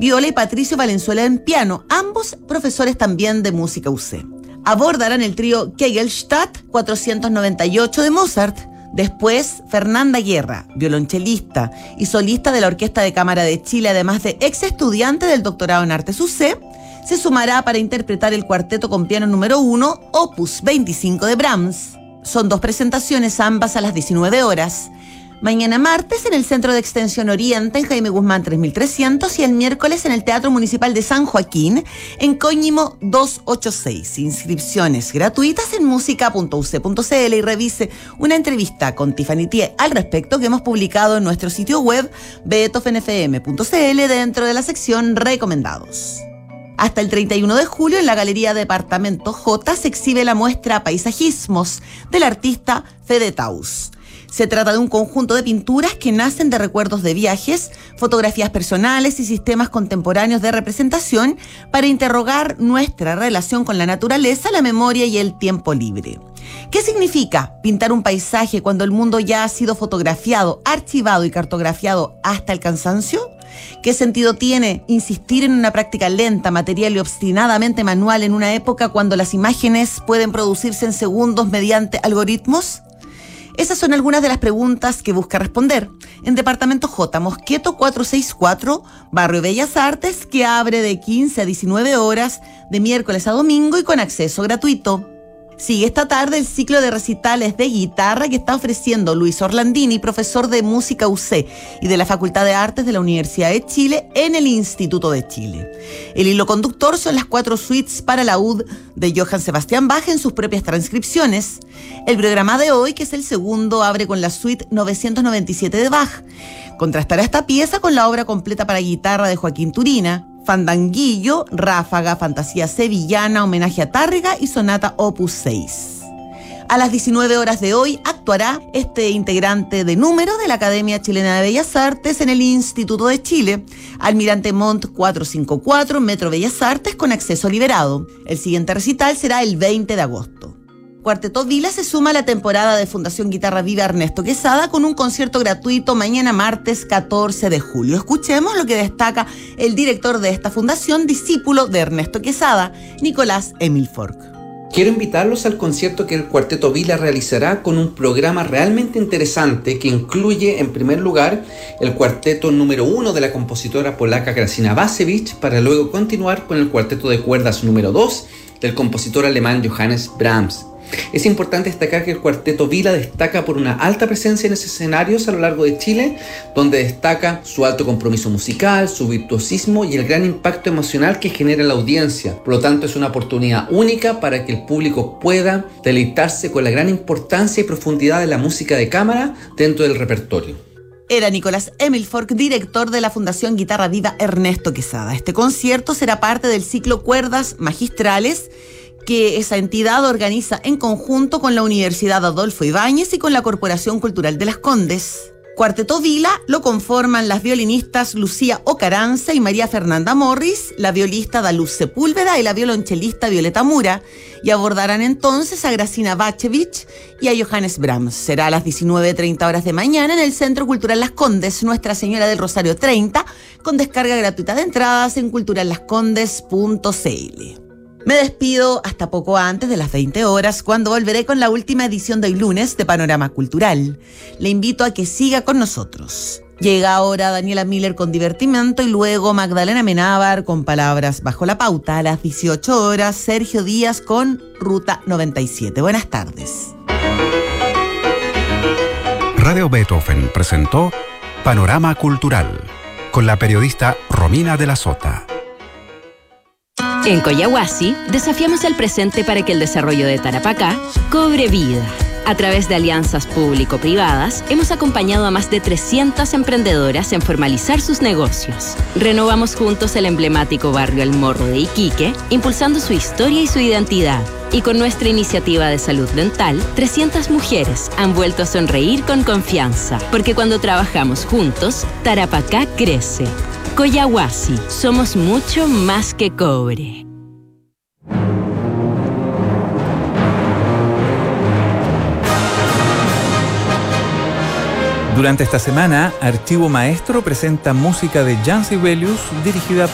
viola y Patricio Valenzuela en piano, ambos profesores también de música UC. Abordarán el trío Kegelstadt 498 de Mozart. Después, Fernanda Guerra, violonchelista y solista de la Orquesta de Cámara de Chile, además de ex estudiante del doctorado en Artes UC, se sumará para interpretar el cuarteto con piano número 1, Opus 25 de Brahms. Son 2 presentaciones, ambas a las 19 horas. Mañana martes en el Centro de Extensión Oriente, en Jaime Guzmán 3300, y el miércoles en el Teatro Municipal de San Joaquín, en Coñimo 286. Inscripciones gratuitas en música.uc.cl y revise una entrevista con Tiffany Thier al respecto que hemos publicado en nuestro sitio web beethovenfm.cl dentro de la sección Recomendados. Hasta el 31 de julio en la Galería Departamento J se exhibe la muestra Paisajismos del artista Fede Taus. Se trata de un conjunto de pinturas que nacen de recuerdos de viajes, fotografías personales y sistemas contemporáneos de representación para interrogar nuestra relación con la naturaleza, la memoria y el tiempo libre. ¿Qué significa pintar un paisaje cuando el mundo ya ha sido fotografiado, archivado y cartografiado hasta el cansancio? ¿Qué sentido tiene insistir en una práctica lenta, material y obstinadamente manual en una época cuando las imágenes pueden producirse en segundos mediante algoritmos? Esas son algunas de las preguntas que busca responder en Departamento J, Mosqueto 464, Barrio Bellas Artes, que abre de 15 a 19 horas de miércoles a domingo y con acceso gratuito. Sigue esta tarde el ciclo de recitales de guitarra que está ofreciendo Luis Orlandini, profesor de Música UC y de la Facultad de Artes de la Universidad de Chile en el Instituto de Chile. El hilo conductor son las 4 suites para laúd de Johann Sebastian Bach en sus propias transcripciones. El programa de hoy, que es el segundo, abre con la suite 997 de Bach. Contrastará esta pieza con la obra completa para guitarra de Joaquín Turina, Fandanguillo, Ráfaga, Fantasía Sevillana, Homenaje a Tárrega y Sonata Opus 6. A las 19 horas de hoy actuará este integrante de número de la Academia Chilena de Bellas Artes en el Instituto de Chile, Almirante Montt 454, Metro Bellas Artes, con acceso liberado. El siguiente recital será el 20 de agosto. Cuarteto Vila se suma a la temporada de Fundación Guitarra Viva Ernesto Quesada con un concierto gratuito mañana martes 14 de julio. Escuchemos lo que destaca el director de esta fundación, discípulo de Ernesto Quesada, Nicolás Emil Fork. Quiero invitarlos al concierto que el Cuarteto Vila realizará con un programa realmente interesante que incluye, en primer lugar, el cuarteto número 1 de la compositora polaca Grażyna Bacewicz, para luego continuar con el cuarteto de cuerdas número 2 del compositor alemán Johannes Brahms. Es importante destacar que el Cuarteto Vila destaca por una alta presencia en esos escenarios a lo largo de Chile, donde destaca su alto compromiso musical, su virtuosismo y el gran impacto emocional que genera en la audiencia. Por lo tanto, es una oportunidad única para que el público pueda deleitarse con la gran importancia y profundidad de la música de cámara dentro del repertorio. Era Nicolás Emil Fork, director de la Fundación Guitarra Viva Ernesto Quesada. Este concierto será parte del ciclo Cuerdas Magistrales que esa entidad organiza en conjunto con la Universidad Adolfo Ibáñez y con la Corporación Cultural de Las Condes. Cuarteto Vila lo conforman las violinistas Lucía Ocaranza y María Fernanda Morris, la violista Daluz Sepúlveda y la violonchelista Violeta Mura, y abordarán entonces a Grażyna Bacewicz y a Johannes Brahms. Será a las 19:30 horas de mañana en el Centro Cultural Las Condes, Nuestra Señora del Rosario 30, con descarga gratuita de entradas en culturallascondes.cl. Me despido hasta poco antes de las 20 horas, cuando volveré con la última edición de hoy lunes de Panorama Cultural. Le invito a que siga con nosotros. Llega ahora Daniela Miller con Divertimento y luego Magdalena Menábar con Palabras Bajo la Pauta. A las 18 horas, Sergio Díaz con Ruta 97. Buenas tardes. Radio Beethoven presentó Panorama Cultural con la periodista Romina de la Sota. En Collahuasi desafiamos el presente para que el desarrollo de Tarapacá cobre vida. A través de alianzas público-privadas, hemos acompañado a más de 300 emprendedoras en formalizar sus negocios. Renovamos juntos el emblemático barrio El Morro de Iquique, impulsando su historia y su identidad. Y con nuestra iniciativa de salud dental, 300 mujeres han vuelto a sonreír con confianza. Porque cuando trabajamos juntos, Tarapacá crece. Collahuasi, somos mucho más que cobre. Durante esta semana, Archivo Maestro presenta música de Jan Sibelius dirigida por